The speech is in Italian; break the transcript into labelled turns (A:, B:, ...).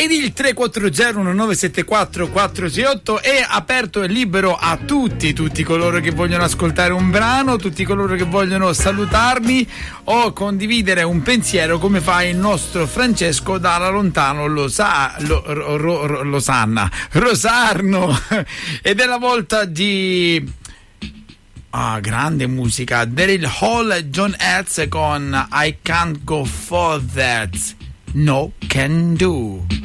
A: ed il 340-1974-468 è aperto e libero a tutti coloro che vogliono ascoltare un brano, tutti coloro che vogliono salutarmi o condividere un pensiero, come fa il nostro Francesco dalla lontano Rosarno. Ed è la volta di grande musica, Daryl Hall e John Hertz con I Can't Go For That, No Can Do.